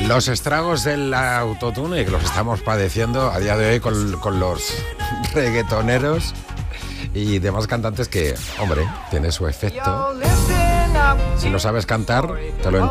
Los estragos del autotune que los estamos padeciendo a día de hoy con los reggaetoneros y demás cantantes que, hombre, tiene su efecto. Si no sabes cantar, te lo